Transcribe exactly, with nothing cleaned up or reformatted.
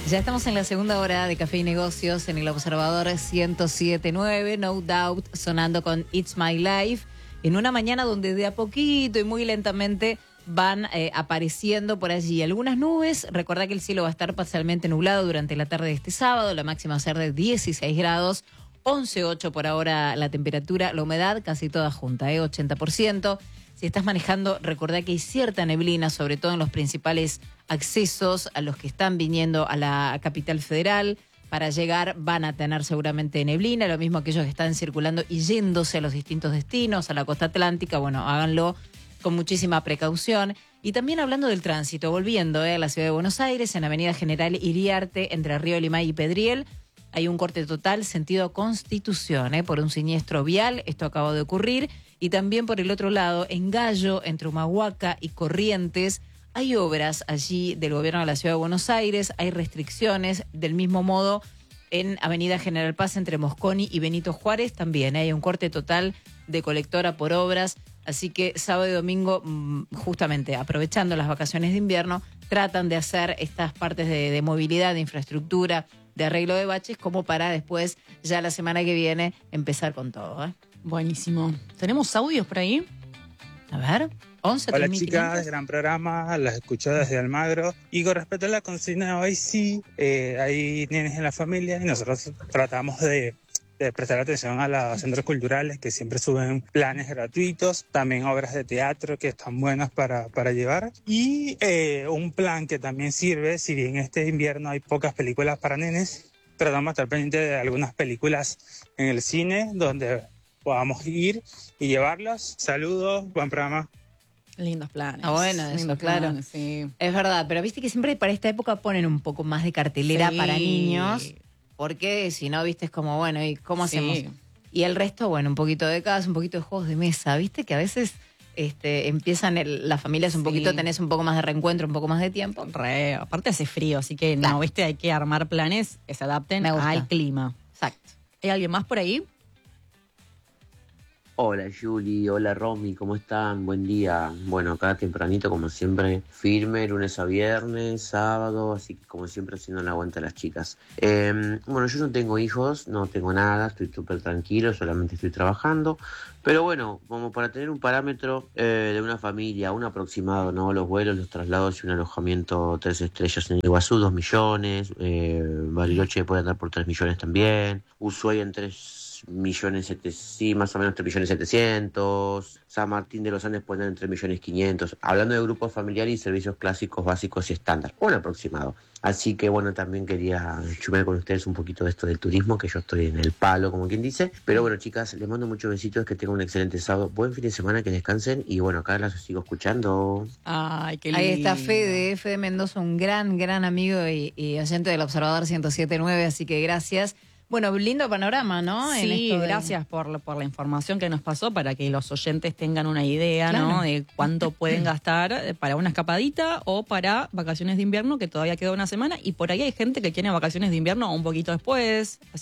Ya estamos en la segunda hora de Café y Negocios en el Observador ciento siete punto nueve, No Doubt, sonando con It's My Life, en una mañana donde de a poquito y muy lentamente van eh, apareciendo por allí algunas nubes. Recuerda que el cielo va a estar parcialmente nublado durante la tarde de este sábado, la máxima va a ser de dieciséis grados, once punto ocho por ahora la temperatura, la humedad casi toda junta, ¿eh? ochenta por ciento. Si estás manejando, recordá que hay cierta neblina, sobre todo en los principales accesos a los que están viniendo a la capital federal. Para llegar van a tener seguramente neblina, lo mismo aquellos que están circulando y yéndose a los distintos destinos, a la costa atlántica, bueno, háganlo con muchísima precaución. Y también hablando del tránsito, volviendo eh, a la ciudad de Buenos Aires, en Avenida General Iriarte, entre Río Limay y Pedriel, hay un corte total sentido Constitución, eh, por un siniestro vial, esto acaba de ocurrir. Y también por el otro lado, en Gallo, entre Humahuaca y Corrientes, hay obras allí del gobierno de la Ciudad de Buenos Aires, hay restricciones. Del mismo modo, en Avenida General Paz, entre Mosconi y Benito Juárez, también hay un corte total de colectora por obras. Así que sábado y domingo, justamente aprovechando las vacaciones de invierno, tratan de hacer estas partes de, de movilidad, de infraestructura, de arreglo de baches, como para después, ya la semana que viene, empezar con todo, ¿eh? Buenísimo. ¿Tenemos audios por ahí? A ver, once. Hola chicas, gran programa, las escucho desde Almagro. Y con respecto a la consigna hoy sí, eh, hay nenes en la familia y nosotros tratamos de, de prestar atención a los centros culturales que siempre suben planes gratuitos, también obras de teatro que están buenas para, para llevar. Y eh, un plan que también sirve, si bien este invierno hay pocas películas para nenes, tratamos de estar pendientes de algunas películas en el cine donde podamos ir y llevarlos. Saludos, buen programa. Lindos planes. Ah, bueno, eso, Lindos claro. Planes, sí. Es verdad, pero viste que siempre para esta época ponen un poco más de cartelera Sí. para niños, porque si no, viste, es como, bueno, ¿y cómo Sí. hacemos? Y el resto, bueno, un poquito de casa, un poquito de juegos de mesa, viste que a veces este, empiezan el, las familias un Sí. poquito, tenés un poco más de reencuentro, un poco más de tiempo. Re, aparte hace frío, así que Claro. no, viste, hay que armar planes que se adapten Me gusta. al clima. Exacto. ¿Hay alguien más por ahí? Hola Juli, hola Romy, ¿cómo están? Buen día. Bueno, acá tempranito como siempre, firme, lunes a viernes, sábado, así que como siempre haciendo la aguanta a las chicas. Eh, bueno, yo no tengo hijos, no tengo nada, estoy súper tranquilo, solamente estoy trabajando. Pero bueno, como para tener un parámetro eh, de una familia, un aproximado, ¿no? Los vuelos, los traslados y un alojamiento tres estrellas en Iguazú, dos millones, eh, Bariloche puede andar por tres millones también, Ushuaia en tres millones setecientos, sí, más o menos tres millones setecientos, San Martín de los Andes puede andar en tres millones quinientos, hablando de grupos familiares y servicios clásicos, básicos y estándar, un aproximado. Así que bueno, también quería chumear con ustedes un poquito de esto del turismo, que yo estoy en el palo, como quien dice. Pero bueno, chicas, les mando muchos besitos, que tengan un excelente sábado, buen fin de semana, que descansen y bueno, acá las sigo escuchando. Ay, qué lindo. Ahí está Fede, Fede Mendoza, un gran, gran amigo y, y oyente del Observador ciento siete punto nueve, así que gracias. Bueno, lindo panorama, ¿no? En Sí, esto de- gracias por, la- por la información que nos pasó para que los oyentes tengan una idea, Claro. ¿no? De cuánto pueden gastar para una escapadita o para vacaciones de invierno, que todavía queda una semana. Y por ahí hay gente que tiene vacaciones de invierno un poquito después.